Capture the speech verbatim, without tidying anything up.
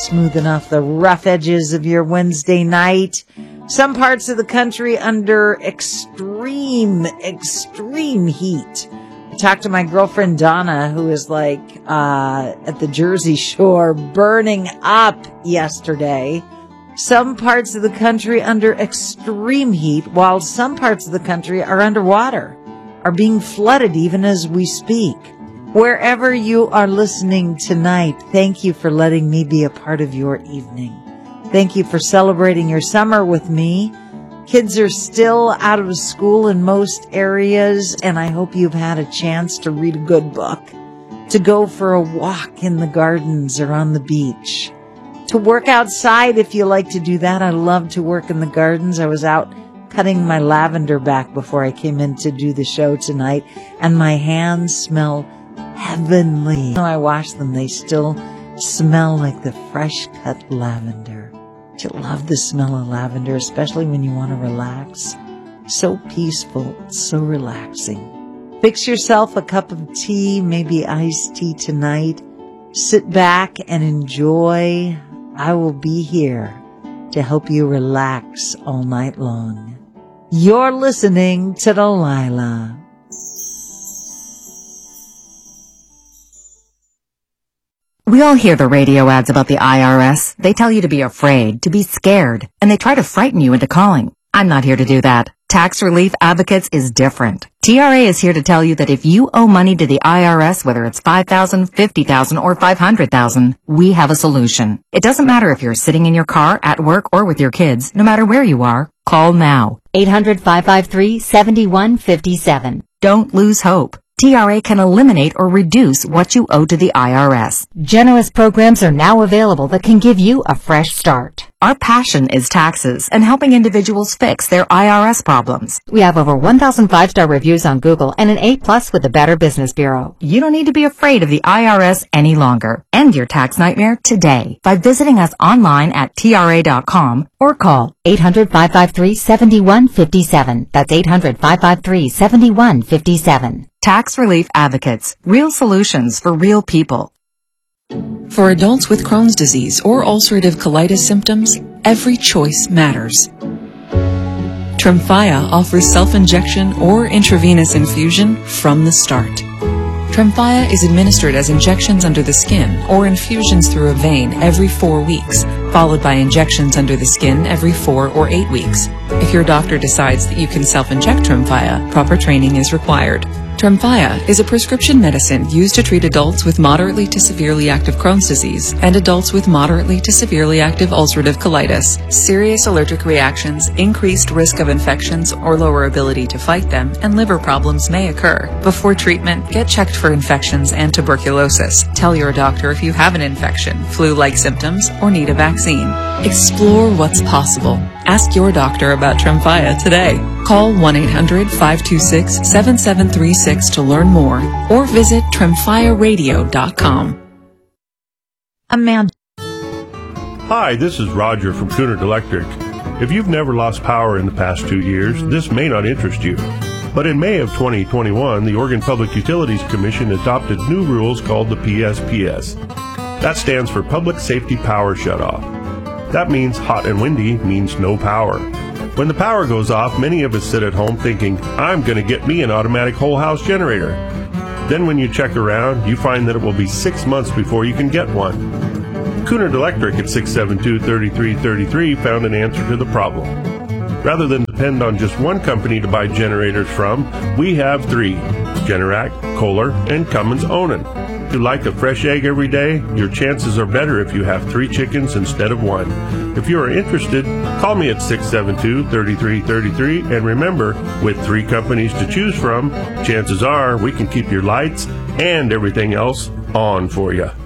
smoothing off the rough edges of your Wednesday night. Some parts of the country under extreme, extreme heat. I talked to my girlfriend Donna, who is like uh at the Jersey Shore, burning up yesterday. Some parts of the country under extreme heat, while some parts of the country are underwater, are being flooded even as we speak. Wherever you are listening tonight, thank you for letting me be a part of your evening. Thank you for celebrating your summer with me. Kids are still out of school in most areas, and I hope you've had a chance to read a good book, to go for a walk in the gardens or on the beach, to work outside if you like to do that. I love to work in the gardens. I was out cutting my lavender back before I came in to do the show tonight, and my hands smell heavenly. When I wash them, they still smell like the fresh cut lavender. I love the smell of lavender, especially when you want to relax. So peaceful, so relaxing. Fix yourself a cup of tea, maybe iced tea tonight. Sit back and enjoy. I will be here to help you relax all night long. You're listening to Delilah. We all hear the radio ads about the I R S. They tell you to be afraid, to be scared, and they try to frighten you into calling. I'm not here to do that. Tax Relief Advocates is different. T R A is here to tell you that if you owe money to the I R S, whether it's five thousand dollars, fifty thousand dollars, or five hundred thousand dollars, we have a solution. It doesn't matter if you're sitting in your car, at work, or with your kids. No matter where you are, call now. eight hundred, five five three, seven one five seven. Don't lose hope. T R A can eliminate or reduce what you owe to the I R S. Generous programs are now available that can give you a fresh start. Our passion is taxes and helping individuals fix their I R S problems. We have over one thousand five-star reviews on Google and an A plus with the Better Business Bureau. You don't need to be afraid of the I R S any longer. End your tax nightmare today by visiting us online at T R A dot com or call eight hundred, five five three, seven one five seven. That's eight hundred, five five three, seven one five seven. Tax Relief Advocates. Real solutions for real people. For adults with Crohn's disease or ulcerative colitis symptoms, every choice matters. Tremfya offers self-injection or intravenous infusion from the start. Tremfya is administered as injections under the skin or infusions through a vein every four weeks, followed by injections under the skin every four or eight weeks. If your doctor decides that you can self-inject Tremfya, proper training is required. Tremfya is a prescription medicine used to treat adults with moderately to severely active Crohn's disease and adults with moderately to severely active ulcerative colitis. Serious allergic reactions, increased risk of infections or lower ability to fight them, and liver problems may occur. Before treatment, get checked for infections and tuberculosis. Tell your doctor if you have an infection, flu-like symptoms, or need a vaccine. Explore what's possible. Ask your doctor about Tremfya today. Call one eight hundred, five two six, seven seven three six to learn more or visit Tremfya radio dot com. Amanda. Hi, this is Roger from Cunard Electric. If you've never lost power in the past two years, this may not interest you. But in May of twenty twenty-one, the Oregon Public Utilities Commission adopted new rules called the P S P S. That stands for Public Safety Power Shutoff. That means hot and windy means no power. When the power goes off, many of us sit at home thinking, I'm going to get me an automatic whole house generator. Then when you check around, you find that it will be six months before you can get one. Cunard Electric at six seven two, three three three three found an answer to the problem. Rather than depend on just one company to buy generators from, we have three: Generac, Kohler, and Cummins Onan. If you like a fresh egg every day, your chances are better if you have three chickens instead of one. If you are interested, call me at six seven two, three three three three, and remember, with three companies to choose from, chances are we can keep your lights and everything else on for you.